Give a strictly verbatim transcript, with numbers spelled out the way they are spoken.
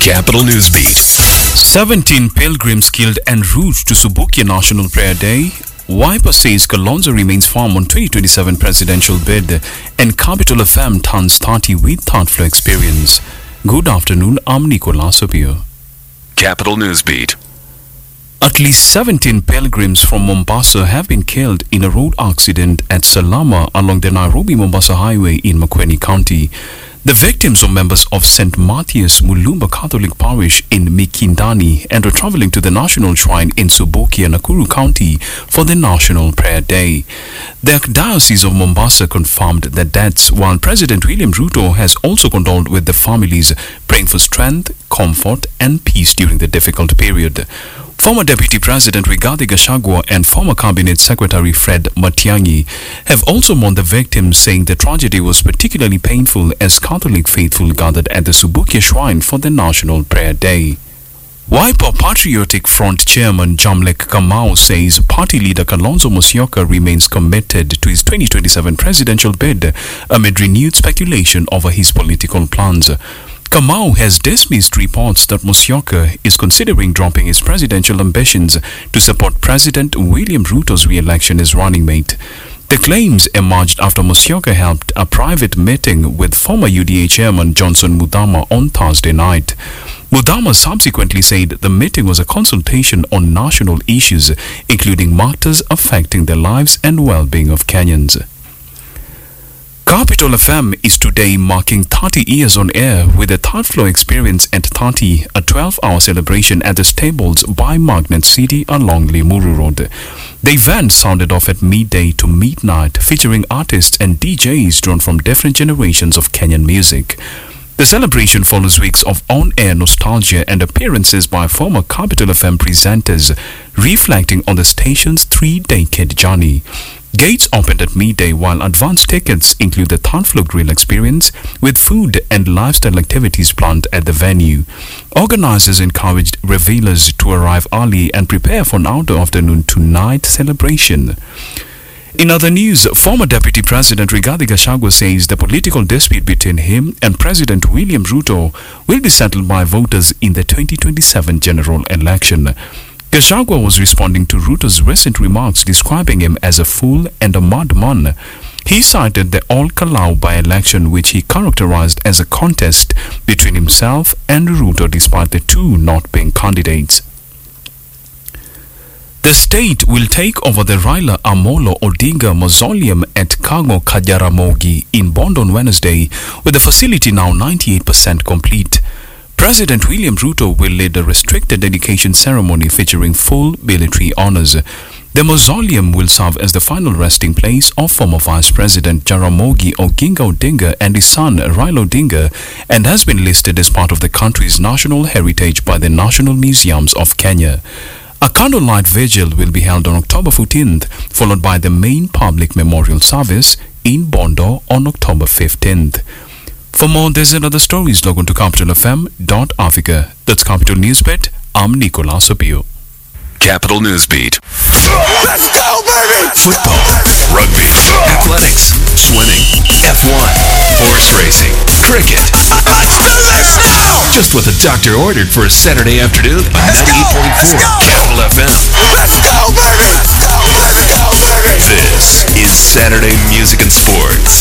Capital News Beat. seventeen pilgrims killed en route to Subukia National Prayer Day. Wiper says Kalonzo remains firm on twenty twenty-seven presidential bid. And Capital F M turns thirty with third floor experience. Good afternoon, I'm Nicolas Opio. Capital News Beat. At least seventeen pilgrims from Mombasa have been killed in a road accident at Salama along the Nairobi-Mombasa Highway in Makueni County. The victims were members of Saint Matthias Mulumba Catholic Parish in Mikindani and were traveling to the National Shrine in Subukia, Nakuru County for the National Prayer Day. The Diocese of Mombasa confirmed the deaths, while President William Ruto has also condoled with the families, praying for strength, comfort and peace during the difficult period. Former Deputy President Rigathi Gachagua and former Cabinet Secretary Fred Matiang'i have also mourned the victims, saying the tragedy was particularly painful as Catholic faithful gathered at the Subukia Shrine for the National Prayer Day. Wiper Patriotic Front Chairman Jamlek Kamau says party leader Kalonzo Musyoka remains committed to his twenty twenty-seven presidential bid amid renewed speculation over his political plans. Kamau has dismissed reports that Musyoka is considering dropping his presidential ambitions to support President William Ruto's re-election as running mate. The claims emerged after Musyoka held a private meeting with former U D A chairman Johnson Muthama on Thursday night. Muthama subsequently said the meeting was a consultation on national issues, including matters affecting the lives and well-being of Kenyans. Capital F M is today marking thirty years on air with a third floor experience at thirty, a twelve hour celebration at the stables by Magnet City along Limuru Road. The event sounded off at midday to midnight, featuring artists and D Js drawn from different generations of Kenyan music. The celebration follows weeks of on-air nostalgia and appearances by former Capital F M presenters, reflecting on the station's three-decade journey. Gates opened at midday, while advance tickets include the third floor grill experience with food and lifestyle activities planned at the venue. Organizers encouraged revelers to arrive early and prepare for an outdoor afternoon to night celebration. In other news, former Deputy President Rigathi Gachagua says the political dispute between him and President William Ruto will be settled by voters in the twenty twenty-seven general election. Gachagua was responding to Ruto's recent remarks describing him as a fool and a madman. He cited the Ol Kalou by-election, which he characterized as a contest between himself and Ruto despite the two not being candidates. The state will take over the Raila Amolo Odinga Mausoleum at Kang'o Kajaramogi in Bondo on Wednesday, with the facility now ninety-eight percent complete. President William Ruto will lead a restricted dedication ceremony featuring full military honors. The mausoleum will serve as the final resting place of former Vice President Jaramogi Oginga Odinga and his son Raila Odinga, and has been listed as part of the country's national heritage by the National Museums of Kenya. A candlelight vigil will be held on October fourteenth, followed by the main public memorial service in Bondo on October fifteenth. For more, there's another stories. Log on to capital f m dot africa. That's Capital Newsbeat. I'm Nicolas Opio. Capital News Beat. Let's go, baby! Football, rugby, athletics, swimming, F one, horse racing, cricket. Let's do this now! Just what the doctor ordered for a Saturday afternoon on ninety-eight point four Capital F M. Let's go, baby! Let's go, let's go, baby! This is Saturday Music and Sports.